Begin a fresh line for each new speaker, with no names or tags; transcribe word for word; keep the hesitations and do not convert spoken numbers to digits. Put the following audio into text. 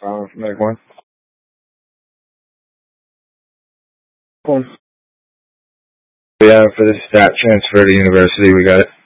Calling from Medic One. One. Yeah, for the stat transfer to university, we got it.